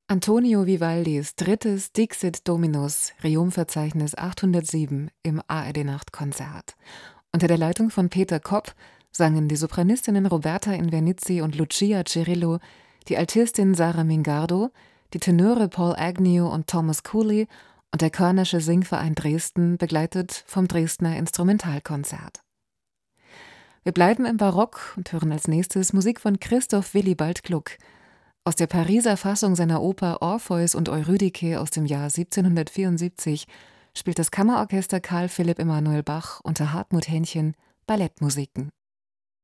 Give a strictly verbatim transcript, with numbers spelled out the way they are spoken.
Antonio Vivaldis drittes Dixit Dominus Requiem-Verzeichnis achthundertsieben im A R D-Nachtkonzert. Unter der Leitung von Peter Kopp sangen die Sopranistinnen Roberta Invernizzi und Lucia Cirillo, die Altistin Sara Mingardo, die Tenöre Paul Agnew und Thomas Cooley und der Körnersche Singverein Dresden, begleitet vom Dresdner Instrumentalkonzert. Wir bleiben im Barock und hören als nächstes Musik von Christoph Willibald Gluck. Aus der Pariser Fassung seiner Oper Orpheus und Eurydike aus dem Jahr siebzehnhundertvierundsiebzig spielt das Kammerorchester Karl Philipp Emanuel Bach unter Hartmut Hähnchen Ballettmusiken.